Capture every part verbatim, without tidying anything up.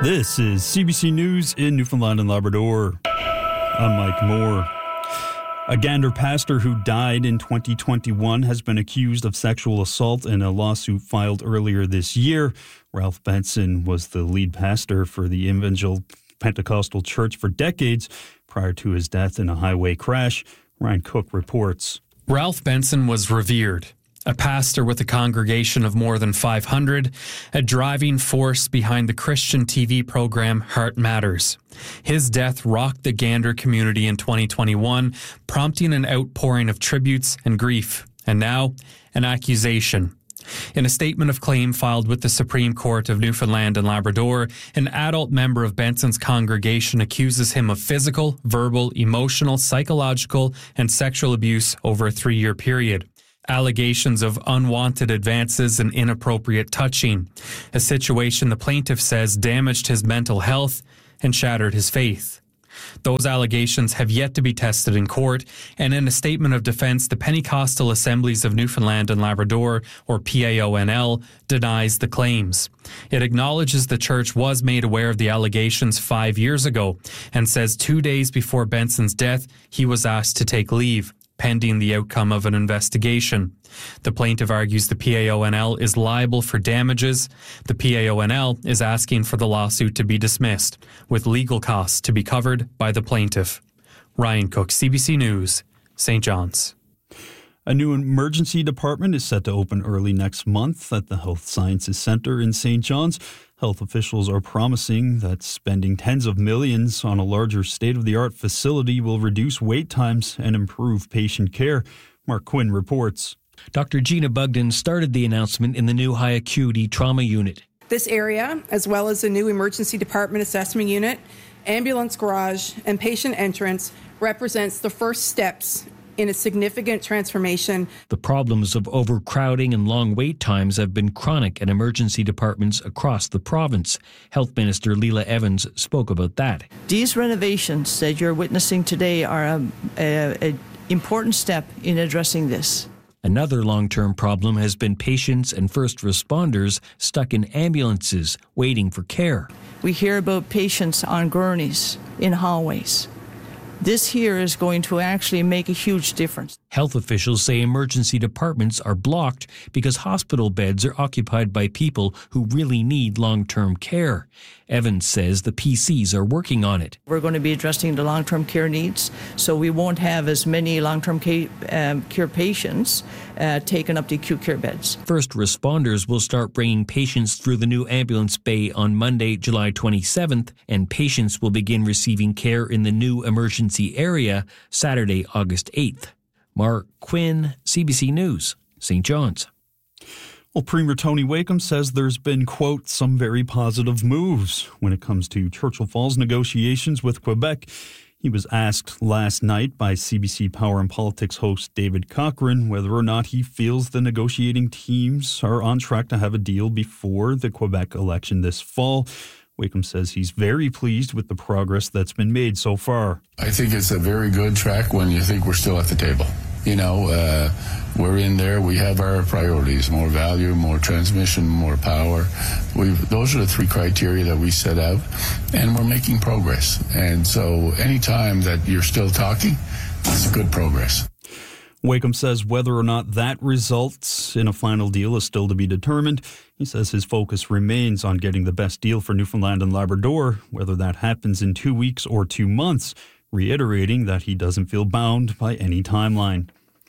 This is C B C News in Newfoundland and Labrador. I'm Mike Moore. A Gander pastor who died in twenty twenty-one has been accused of sexual assault in a lawsuit filed earlier this year. Ralph Benson was the lead pastor for the Evangel Pentecostal Church for decades prior to his death in a highway crash. Ryan Cook reports. Ralph Benson was revered. A pastor with a congregation of more than five hundred, a driving force behind the Christian T V program Heart Matters. His death rocked the Gander community in twenty twenty-one, prompting an outpouring of tributes and grief, and now an accusation. In a statement of claim filed with the Supreme Court of Newfoundland and Labrador, an adult member of Benson's congregation accuses him of physical, verbal, emotional, psychological, and sexual abuse over a three-year period. Allegations of unwanted advances and inappropriate touching, a situation the plaintiff says damaged his mental health and shattered his faith. Those allegations have yet to be tested in court, and in a statement of defense, the Pentecostal Assemblies of Newfoundland and Labrador, or P A O N L, denies the claims. It acknowledges the church was made aware of the allegations five years ago and says two days before Benson's death, he was asked to take leave, pending the outcome of an investigation. The plaintiff argues the P A O N L is liable for damages. The P A O N L is asking for the lawsuit to be dismissed, with legal costs to be covered by the plaintiff. Ryan Cook, C B C News, Saint John's. A new emergency department is set to open early next month at the Health Sciences Centre in Saint John's. Health officials are promising that spending tens of millions on a larger state-of-the-art facility will reduce wait times and improve patient care. Mark Quinn reports. Doctor Gina Bugden started the announcement in the new high-acuity trauma unit. This area, as well as the new emergency department assessment unit, ambulance garage, and patient entrance, represents the first steps in a significant transformation. The problems of overcrowding and long wait times have been chronic at emergency departments across the province. Health Minister Leela Evans spoke about that. These renovations that you're witnessing today are an a, a important step in addressing this. Another long-term problem has been patients and first responders stuck in ambulances waiting for care. We hear about patients on gurneys in hallways. This here is going to actually make a huge difference. Health officials say emergency departments are blocked because hospital beds are occupied by people who really need long-term care. Evans says the P Cs are working on it. We're going to be addressing the long-term care needs, so we won't have as many long-term care, um, care patients uh, taking up the acute care beds. First responders will start bringing patients through the new ambulance bay on Monday, July twenty-seventh, and patients will begin receiving care in the new emergency area Saturday, August eighth. Mark Quinn, C B C News, Saint John's. Well, Premier Tony Wakeham says there's been, quote, some very positive moves when it comes to Churchill Falls negotiations with Quebec. He was asked last night by C B C Power and Politics host David Cochrane whether or not he feels the negotiating teams are on track to have a deal before the Quebec election this fall. Wakeham says he's very pleased with the progress that's been made so far. I think it's a very good track when you think we're still at the table. You know, uh, we're in there. We have our priorities: more value, more transmission, more power. We've, those are the three criteria that we set out, and we're making progress. And so any time that you're still talking, it's good progress. Wakeham says whether or not that results in a final deal is still to be determined. He says his focus remains on getting the best deal for Newfoundland and Labrador, whether that happens in two weeks or two months, reiterating that he doesn't feel bound by any timeline.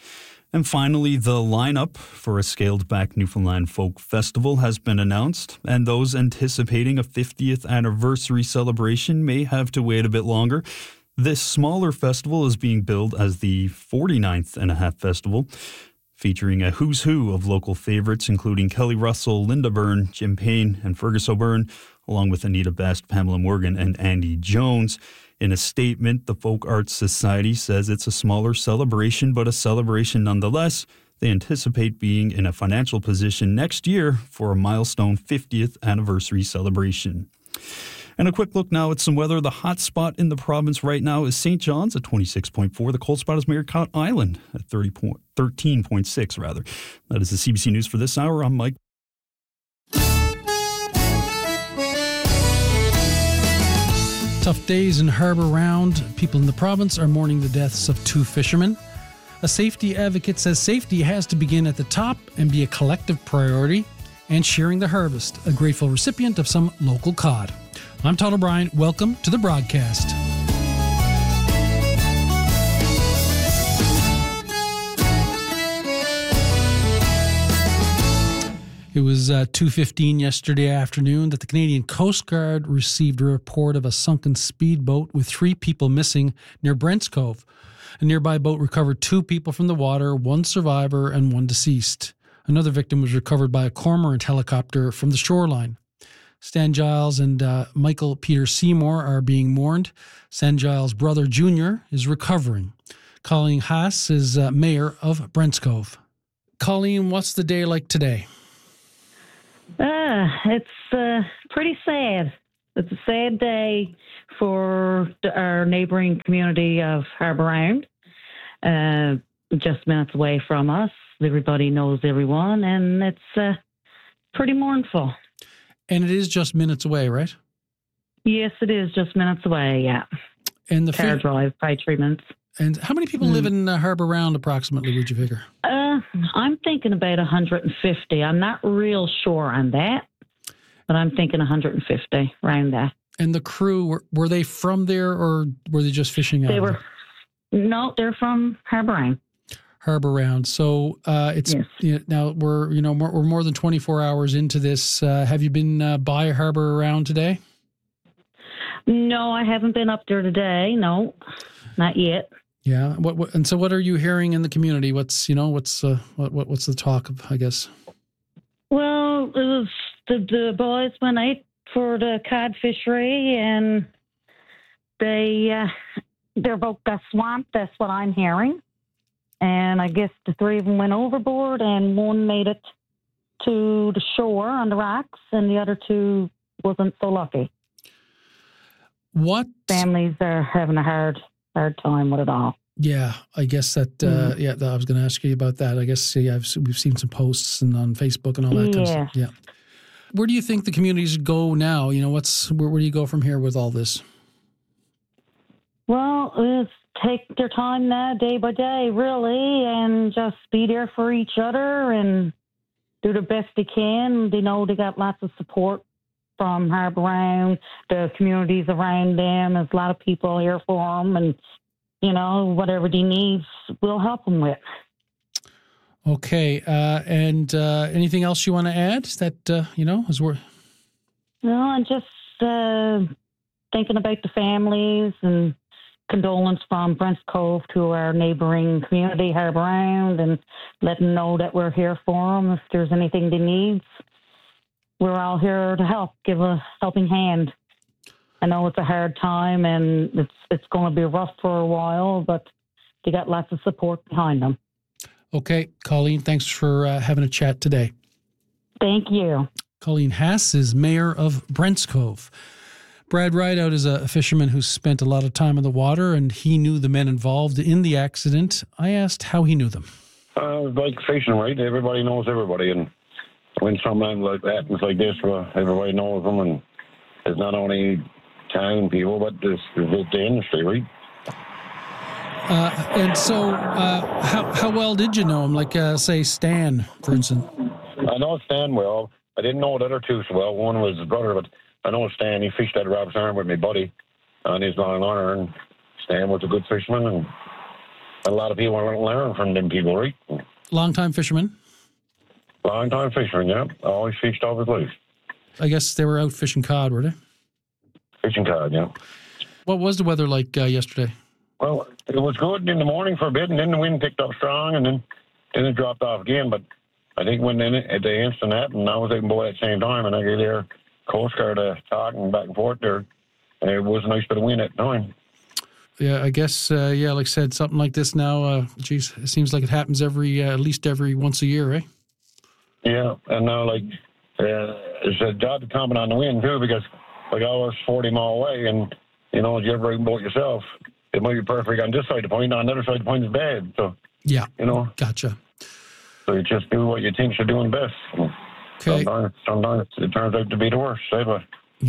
And finally, the lineup for a scaled-back Newfoundland Folk Festival has been announced, and those anticipating a fiftieth anniversary celebration may have to wait a bit longer. This smaller festival is being billed as the forty-ninth and a half festival, featuring a who's who of local favorites, including Kelly Russell, Linda Byrne, Jim Payne, and Fergus O'Byrne, along with Anita Best, Pamela Morgan, and Andy Jones. In a statement, the Folk Arts Society says it's a smaller celebration, but a celebration nonetheless. They anticipate being in a financial position next year for a milestone fiftieth anniversary celebration. And a quick look now at some weather. The hot spot in the province right now is Saint John's at twenty-six point four. The cold spot is Maricot Island at thirteen point six, rather. That is the C B C News for this hour. I'm Mike. Tough days in Harbour Round. People in the province are mourning the deaths of two fishermen. A safety advocate says safety has to begin at the top and be a collective priority. And sharing the harvest, a grateful recipient of some local cod. I'm Todd O'Brien. Welcome to the broadcast. It was uh, two fifteen yesterday afternoon that the Canadian Coast Guard received a report of a sunken speedboat with three people missing near Brents Cove. A nearby boat recovered two people from the water, one survivor and one deceased. Another victim was recovered by a cormorant helicopter from the shoreline. Stan Giles and uh, Michael Peter Seymour are being mourned. Stan Giles' brother, Junior, is recovering. Colleen Haas is uh, mayor of Brents Cove. Colleen, what's the day like today? Uh, it's uh, pretty sad. It's a sad day for the, our neighbouring community of Harbour Round, uh, just minutes away from us. Everybody knows everyone, and it's uh, pretty mournful. And it is just minutes away, right? Yes, it is just minutes away, yeah. And the car fi- drive, probably three minutes. And how many people mm. live in uh, Harbour Round approximately, would you figure? Uh, I'm thinking about one hundred fifty. I'm not real sure on that, but I'm thinking one hundred fifty, around that. And the crew, were, were they from there, or were they just fishing out? They were, no, they're from Harbour Round. Harbour Round. So uh, it's yes. you know, now we're you know more, we're more than twenty-four hours into this. Uh, have you been uh, by Harbour Round today? No, I haven't been up there today. No, not yet. Yeah. What, what and so what are you hearing in the community? What's you know what's uh, what, what what's the talk of? I guess. Well, it was the the boys went out for the cod fishery, and they uh, their boat got swamped. That's what I'm hearing. And I guess the three of them went overboard, and one made it to the shore on the rocks, and the other two wasn't so lucky. What families are having a hard, hard time with it all. Yeah, I guess that. Uh, mm. Yeah, I was going to ask you about that. I guess yeah, I've, we've seen some posts and on Facebook and all that yeah. kind of stuff. Yeah. Where do you think the communities go now? You know, what's where, where do you go from here with all this? Well, it's take their time now, day by day, really, and just be there for each other and do the best they can. They know they got lots of support from Harbour Round, the communities around them. There's a lot of people here for them, and, you know, whatever they need, we'll help them with. Okay, uh, and uh, anything else you want to add that, uh, you know, is worth? No, I'm just uh, thinking about the families and condolence from Brents Cove to our neighbouring community, Harbour Round, and let them know that we're here for them if there's anything they need. We're all here to help, give a helping hand. I know it's a hard time and it's it's going to be rough for a while, but they got lots of support behind them. Okay, Colleen, thanks for uh, having a chat today. Thank you. Colleen Haas is mayor of Brents Cove. Brad Rideout is a fisherman who spent a lot of time in the water, and he knew the men involved in the accident. I asked how he knew them. Uh, like fishing, right? Everybody knows everybody, and when something like that happens like this, well, everybody knows them, and it's not only town people, but it's, it's the industry, right? Uh, and so, uh, how how well did you know him? Like, uh, say, Stan, for instance. I know Stan well. I didn't know the other two so well. One was his brother, but I know Stan. He fished at Robert's Arm with my buddy on his long honor, and Stan was a good fisherman, and a lot of people want to learn from them people, right? Long-time fisherman? Long-time fisherman, yeah. Always fished all his life. I guess they were out fishing cod, were they? Fishing cod, yeah. What was the weather like uh, yesterday? Well, it was good in the morning for a bit, and then the wind picked up strong, and then, then it dropped off again. But I think when then at the instant happened, I was able to boy at the same time, and I gave their Coast Guard uh, talking back and forth there. And it was a nice bit of wind at the time. Yeah, I guess, uh, yeah, like I said, something like this now, uh, geez, it seems like it happens every, uh, at least every once a year, eh? Yeah, and now, like, uh, it's a job to comment on the wind, too, because, like, I was forty mile away, and, you know, if you ever boat yourself, it might be perfect on this side of the point, on the other side of the point is bad, so, yeah, you know. Gotcha. So you just do what you think you're doing best. Okay. Sometimes, sometimes it turns out to be the worst, eh, but yeah.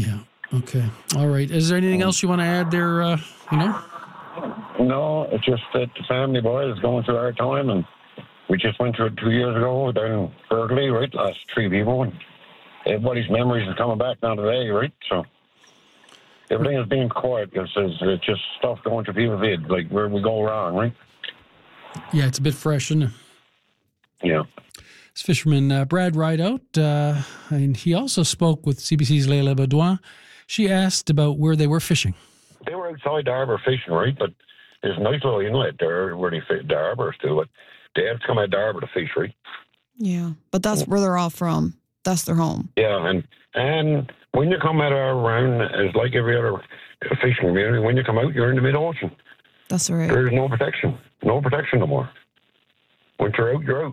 Okay. All right. Is there anything else you want to add there, uh, you know? No, it's just that the family boy is going through our time, and we just went through it two years ago down in Berkeley, right? Lost three people, and everybody's memories are coming back now today, right? So everything is being quiet because it's just stuff going through people's heads, like where we go wrong, right? Yeah, it's a bit fresh, isn't it? Yeah. It's fisherman uh, Brad Rideout, uh, and he also spoke with C B C's Leila Baudouin. She asked about where they were fishing. They were outside the harbour fishing, right? But there's a nice little inlet there where they fit the harbours to, but they have to come out the harbour to fish, right? Yeah, but that's where they're all from. That's their home. Yeah, and and when you come out around, it's like every other fishing community. When you come out, you're in the mid-ocean. That's right. There's no protection. No protection no more. Once you're out, you're out.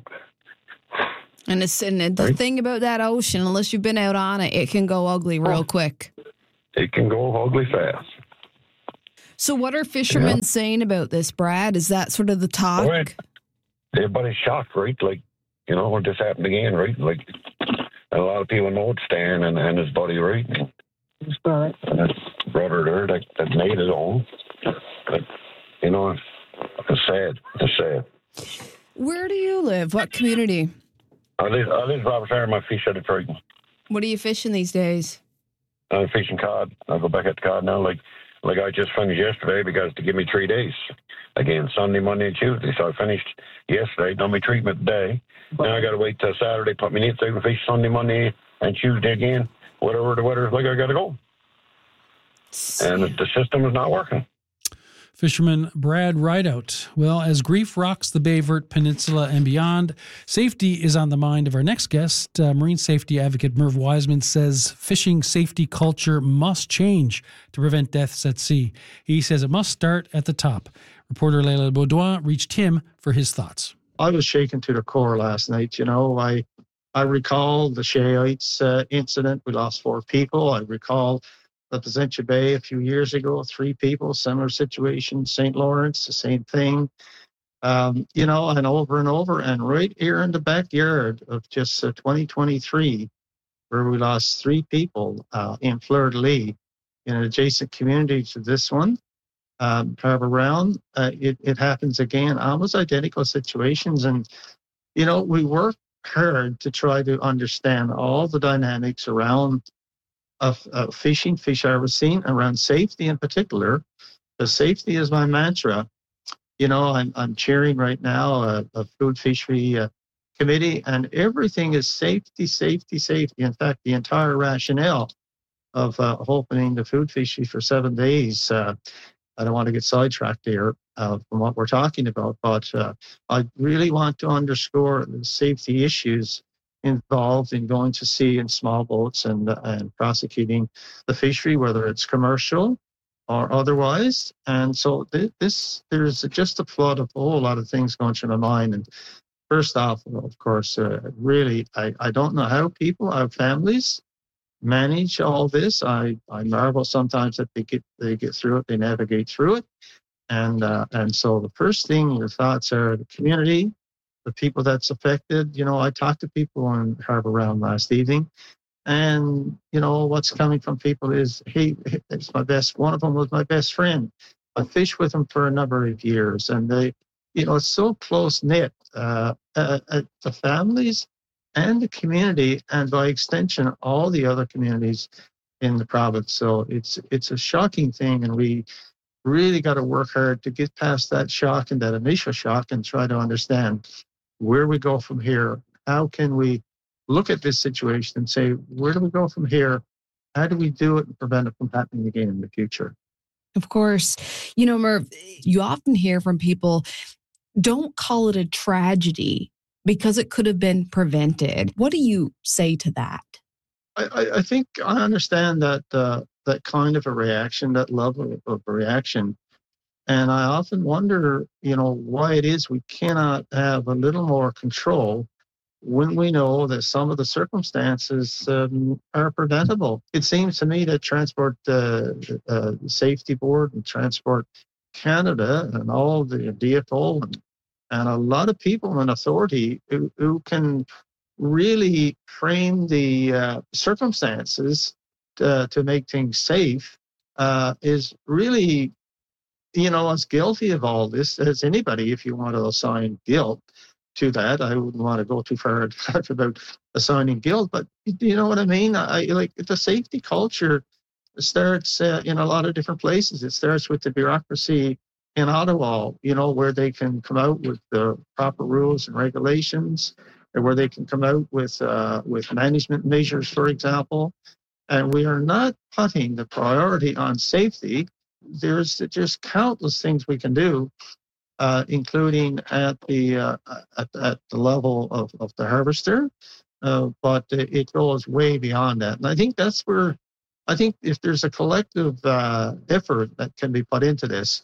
And it's and the right? thing about that ocean, unless you've been out on it, it can go ugly real oh. quick. It can go ugly fast. So what are fishermen yeah. saying about this, Brad? Is that sort of the talk? Right. Everybody's shocked, right? Like, you know, when this happened again, right? Like, a lot of people know it's Stan and, and his buddy, right? His brother. And his brother there that, that made his own. But, you know, it's sad. It's sad. Where do you live? What community? I live, I live Roberts Island. I fish out of Triton. What are you fishing these days? I'm fishing cod. I'll go back at the cod now. Like, like I just finished yesterday because to give me three days. Again, Sunday, Monday, and Tuesday. So I finished yesterday, done my treatment today. Now I got to wait till Saturday, put my nets out and fish Sunday, Monday, and Tuesday again. Whatever the weather's like, I got to go. And the system is not working. Fisherman Brad Rideout. Well, as grief rocks the Bayvert Peninsula and beyond, safety is on the mind of our next guest. Uh, Marine safety advocate Merv Wiseman says fishing safety culture must change to prevent deaths at sea. He says it must start at the top. Reporter Leila Baudouin reached him for his thoughts. I was shaken to the core last night. You know, I I recall the Shayites uh, incident. We lost four people. I recall the Placentia Bay a few years ago, three people, similar situation. Saint Lawrence, the same thing. Um, you know, and over and over. And right here in the backyard of just uh, twenty twenty-three, where we lost three people uh, in Fleur-de-Lis, in an adjacent community to this one, um, Harbour Round, uh, it, it happens again. Almost identical situations. And, you know, we work hard to try to understand all the dynamics around Of, of fishing, fish harvesting, around safety in particular. The safety is my mantra. You know, I'm I'm chairing right now a, a food fishery uh, committee, and everything is safety, safety, safety. In fact, the entire rationale of uh, opening the food fishery for seven days. Uh, I don't want to get sidetracked here uh, from what we're talking about, but uh, I really want to underscore the safety issues involved in going to sea in small boats and and prosecuting the fishery, whether it's commercial or otherwise. And so th- this there's just a flood of a whole lot of things going through my mind. And first off, of course, uh, really, I, I don't know how people, our families, manage all this. I, I marvel sometimes that they get they get through it, they navigate through it. And uh, and so the first thing, your thoughts are the community, the people that's affected. You know, I talked to people on Harbour Round last evening, and, you know, what's coming from people is, hey, it's my best, one of them was my best friend. I fished with him for a number of years, and they, you know, it's so close-knit, uh, uh, uh, the families and the community, and by extension, all the other communities in the province. So it's it's a shocking thing, and we really got to work hard to get past that shock and that initial shock and try to understand where we go from here. How can we look at this situation and say, where do we go from here? How do we do it and prevent it from happening again in the future? Of course. You know, Merv, you often hear from people, don't call it a tragedy because it could have been prevented. What do you say to that? I, I think I understand that uh, that kind of a reaction, that level of a reaction. And I often wonder, you know, why it is we cannot have a little more control when we know that some of the circumstances um, are preventable. It seems to me that Transport uh, uh, Safety Board and Transport Canada and all the D F O and, and a lot of people in authority who, who can really frame the uh, circumstances uh, to make things safe uh, is really, you know, as guilty of all this as anybody. If you want to assign guilt to that, I wouldn't want to go too far about assigning guilt, but you know what I mean? I like the safety culture starts uh, in a lot of different places. It starts with the bureaucracy in Ottawa, you know, where they can come out with the proper rules and regulations, and where they can come out with uh, with management measures, for example. And we are not putting the priority on safety. There's just countless things we can do, uh, including at the uh, at, at the level of, of the harvester, uh, but it goes way beyond that. And I think that's where, I think if there's a collective uh, effort that can be put into this,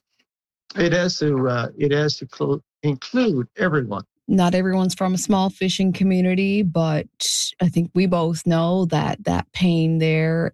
it has to uh, it has to cl- include everyone. Not everyone's from a small fishing community, but I think we both know that that pain there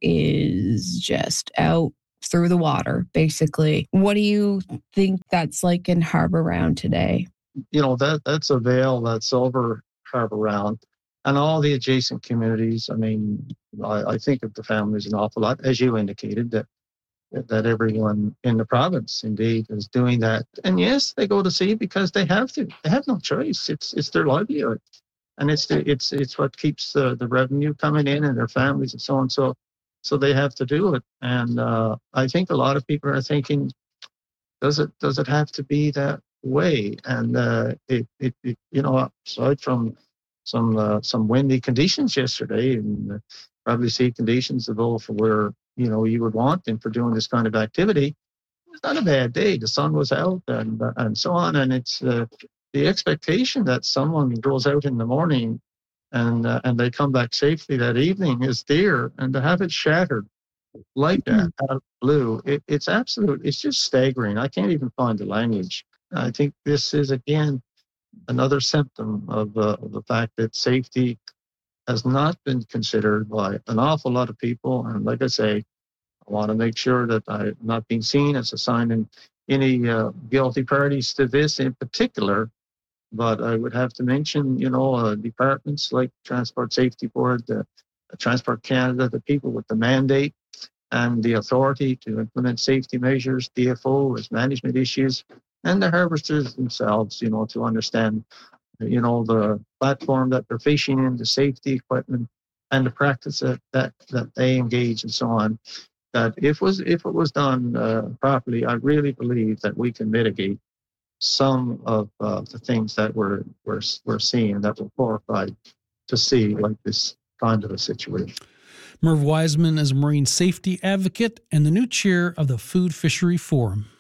is just out through the water, basically. What do you think that's like in Harbour Round today? You know, that that's a veil that's over Harbour Round and all the adjacent communities. I mean, I, I think of the families an awful lot, as you indicated, that that everyone in the province indeed is doing that. And yes, they go to sea because they have to. They have no choice. It's it's their livelihood. And it's the, it's it's what keeps the, the revenue coming in and their families and so on. So so they have to do it. And uh, I think a lot of people are thinking, does it does it have to be that way? And uh, it, it, it you know, aside from some uh, some windy conditions yesterday and probably sea conditions to go for where you know, you would want them for doing this kind of activity. It's not a bad day. The sun was out and uh, and so on. And it's uh, the expectation that someone goes out in the morning and uh, and they come back safely that evening is there. And to have it shattered like that out of the blue, it, it's absolute. It's just staggering. I can't even find the language. I think this is, again, another symptom of, uh, of the fact that safety has not been considered by an awful lot of people. And like I say, I want to make sure that I'm not being seen as assigning any uh, guilty parties to this in particular. But I would have to mention, you know, uh, departments like Transport Safety Board, the uh, Transport Canada, the people with the mandate and the authority to implement safety measures, D F O, as management issues, and the harvesters themselves, you know, to understand you know, the platform that they're fishing in, the safety equipment, and the practice that, that, that they engage and so on, that if was if it was done uh, properly, I really believe that we can mitigate some of uh, the things that we're, we're, we're seeing that we're horrified to see, like this kind of a situation. Merv Wiseman is a marine safety advocate and the new chair of the Food Fishery Forum.